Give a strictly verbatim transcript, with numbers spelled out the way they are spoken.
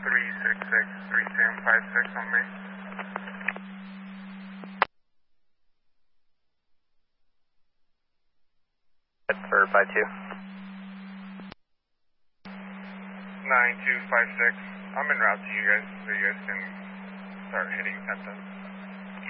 three six six, three seven five six on me. For five two. nine two five six. I'm en route to you guys so you guys can start hitting at them.